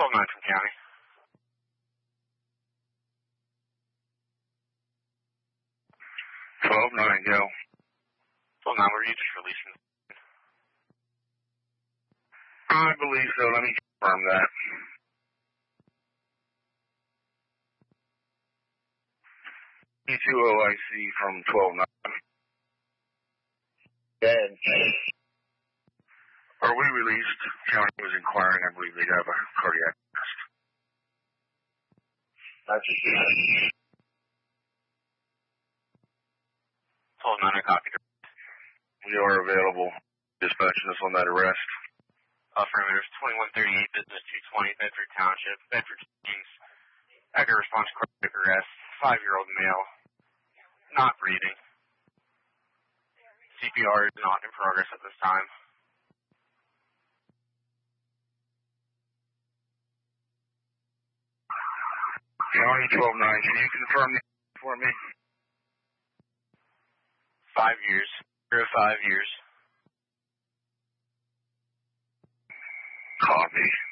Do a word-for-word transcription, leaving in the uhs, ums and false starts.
twelve nine from county. twelve nine, go. twelve nine, were you just releasing? I believe so. Let me confirm that. E two O I C from twelve nine. Dead. Are we released? County was inquiring. I believe they have a cardiac arrest. twelve nine, I copied. We are available. Dispatching us on that arrest. Affirmative, twenty-one thirty-eight, business two twenty, Bedford Township, Bedford Springs. Accurate response, cardiac arrest, five-year-old male, not breathing. C P R is not in progress at this time. County twelve nine, can you confirm that for me? Five years. Zero five years. Copy.